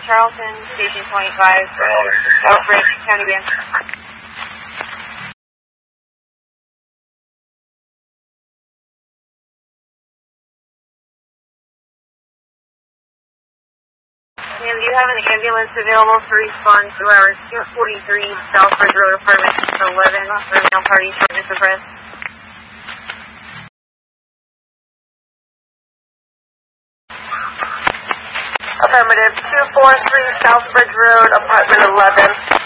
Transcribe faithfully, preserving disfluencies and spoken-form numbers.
Charlton, Station twenty-five, Southbridge, County Band. Ma'am, do you have an ambulance available to respond to our forty-three Southbridge Road Apartment eleven for male party shortness of breath? Affirmative. two forty-three Southbridge Road, Apartment eleven.